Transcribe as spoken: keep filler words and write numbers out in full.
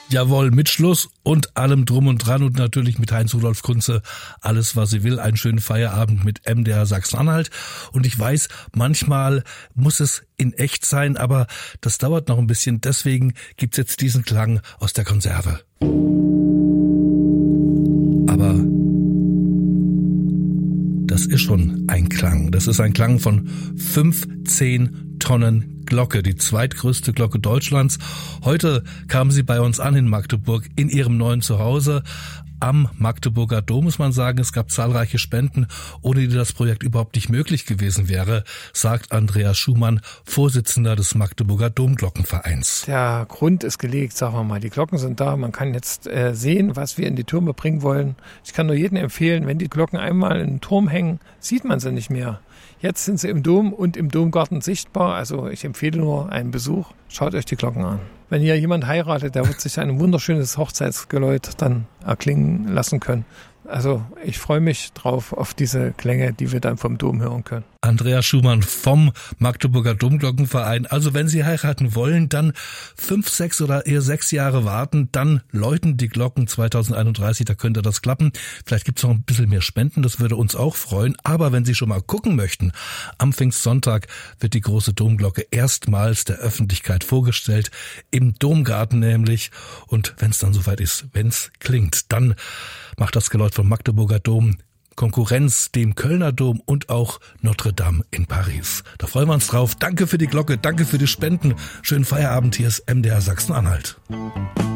Jawohl, mit Schluss und allem drum und dran und natürlich mit Heinz-Rudolf Kunze alles, was sie will. Einen schönen Feierabend mit M D R Sachsen-Anhalt. Und ich weiß, manchmal muss es in echt sein, aber das dauert noch ein bisschen. Deswegen gibt's jetzt diesen Klang aus der Konserve. Aber das ist schon ein Klang. Das ist ein Klang von fünfzehn Tonnen Glocke, die zweitgrößte Glocke Deutschlands. Heute kam sie bei uns an in Magdeburg in ihrem neuen Zuhause am Magdeburger Dom, muss man sagen. Es gab zahlreiche Spenden, ohne die das Projekt überhaupt nicht möglich gewesen wäre, sagt Andreas Schumann, Vorsitzender des Magdeburger Domglockenvereins. Der Grund ist gelegt, sagen wir mal. Die Glocken sind da. Man kann jetzt äh, sehen, was wir in die Türme bringen wollen. Ich kann nur jedem empfehlen, wenn die Glocken einmal in den Turm hängen, sieht man sie nicht mehr. Jetzt sind sie im Dom und im Domgarten sichtbar. Also ich empfehle nur einen Besuch. Schaut euch die Glocken an. Wenn hier jemand heiratet, der wird sich ein wunderschönes Hochzeitsgeläut dann erklingen lassen können. Also ich freue mich drauf auf diese Klänge, die wir dann vom Dom hören können. Andreas Schumann vom Magdeburger Domglockenverein. Also wenn Sie heiraten wollen, dann fünf, sechs oder eher sechs Jahre warten, dann läuten die Glocken zweitausendeinunddreißig, da könnte das klappen. Vielleicht gibt es noch ein bisschen mehr Spenden, das würde uns auch freuen. Aber wenn Sie schon mal gucken möchten, am Pfingstsonntag wird die große Domglocke erstmals der Öffentlichkeit vorgestellt, im Domgarten nämlich. Und wenn es dann soweit ist, wenn es klingt, dann macht das Geläut vom Magdeburger Dom Konkurrenz dem Kölner Dom und auch Notre Dame in Paris. Da freuen wir uns drauf. Danke für die Glocke, danke für die Spenden. Schönen Feierabend, hier ist M D R Sachsen-Anhalt.